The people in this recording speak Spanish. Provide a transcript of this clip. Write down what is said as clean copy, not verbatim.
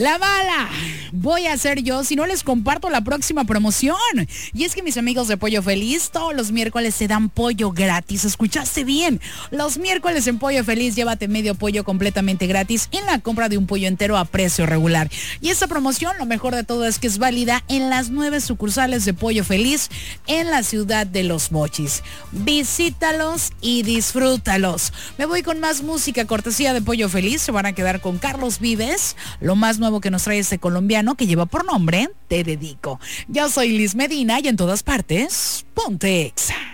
La mala voy a ser yo si no les comparto la próxima promoción. Y es que mis amigos de Pollo Feliz todos los miércoles se dan pollo gratis. ¿Escuchaste bien? Los miércoles en Pollo Feliz llévate medio pollo completamente gratis en la compra de un pollo entero a precio regular. Y esta promoción, lo mejor de todo es que es válida en las 9 sucursales de Pollo Feliz en la ciudad de Los Mochis. Visítalos y disfrútalos. Me voy con más música cortesía de Pollo Feliz. Se van a quedar con Carlos Vives, lo más nuevo que nos trae este colombiano que lleva por nombre Te Dedico. Yo soy Liz Medina y en todas partes, ponte Exa.